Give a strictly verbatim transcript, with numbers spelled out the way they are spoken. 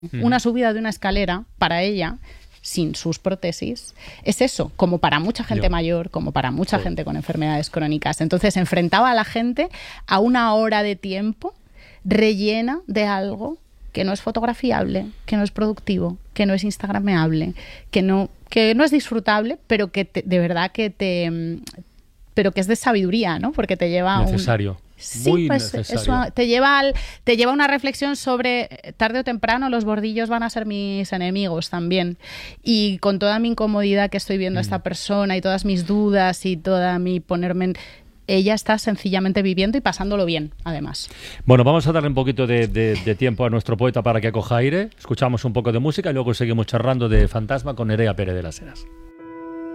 Mm. Una subida de una escalera, para ella, sin sus prótesis, es eso, como para mucha gente Yo. mayor, como para mucha sí. gente con enfermedades crónicas. Entonces enfrentaba a la gente a una hora de tiempo rellena de algo que no es fotografiable, que no es productivo, que no es instagrameable, que no, que no es disfrutable, pero que te, de verdad que te... pero que es de sabiduría, ¿no? Porque te lleva a un... Necesario. Sí, Muy pues necesario. eso te lleva al, te lleva a una reflexión sobre tarde o temprano los bordillos van a ser mis enemigos también. Y con toda mi incomodidad que estoy viendo a mm. esta persona y todas mis dudas y toda mi ponerme en... ella está sencillamente viviendo y pasándolo bien, además. Bueno, vamos a darle un poquito de, de, de tiempo a nuestro poeta para que coja aire. Escuchamos un poco de música y luego seguimos charlando de Fantasma con Nerea Pérez de las Heras.